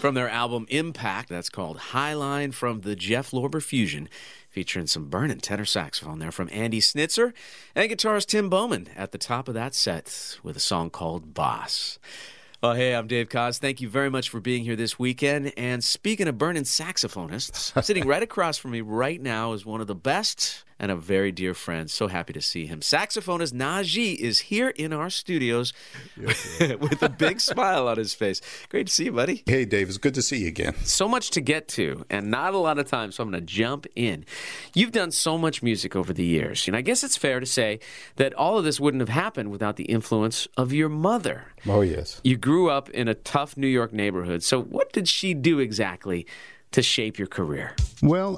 from their album Impact. That's called Highline from the Jeff Lorber Fusion, featuring some burning tenor saxophone there from Andy Snitzer, and guitarist Tim Bowman at the top of that set with a song called Boss. Well, hey, I'm Dave Koz. Thank you very much for being here this weekend. And speaking of burning saxophonists, sitting right across from me right now is one of the best and a very dear friend. So happy to see him. Saxophonist Najee is here in our studios with a big smile on his face. Great to see you, buddy. Hey, Dave. It's good to see you again. So much to get to and not a lot of time, so I'm going to jump in. You've done so much music over the years, and I guess it's fair to say that all of this wouldn't have happened without the influence of your mother. Oh, yes. You grew up in a tough New York neighborhood. So what did she do exactly to shape your career? Well,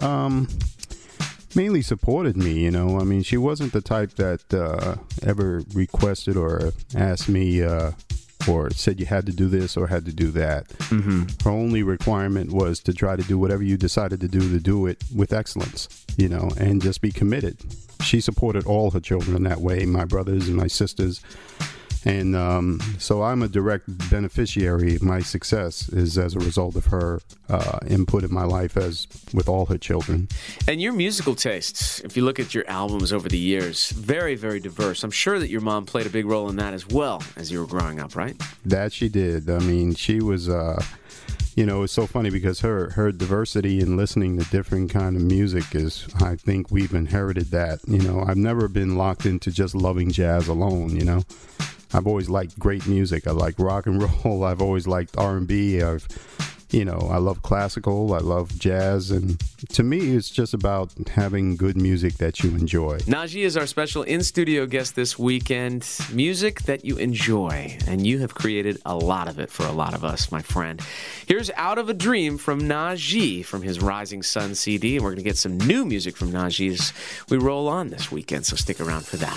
mainly supported me, you know. I mean, she wasn't the type that ever requested or asked me or said you had to do this or had to do that. Her only requirement was to try to do whatever you decided to do it with excellence, you know, and just be committed. She supported all her children that way, my brothers and my sisters. And so I'm a direct beneficiary. My success is as a result of her input in my life, as with all her children. And your musical tastes, if you look at your albums over the years, very, very diverse. I'm sure that your mom played a big role in that as well as you were growing up, right? That she did. I mean, she was... you know, it's so funny because her diversity in listening to different kind of music is, I think we've inherited that. You know, I've never been locked into just loving jazz alone, you know. I've always liked great music. I like rock and roll. I've always liked R&B. I love classical. I love jazz. And to me, it's just about having good music that you enjoy. Najee is our special in-studio guest this weekend. Music that you enjoy. And you have created a lot of it for a lot of us, my friend. Here's Out of a Dream from Najee from his Rising Sun CD. And we're going to get some new music from Najee as we roll on this weekend. So stick around for that.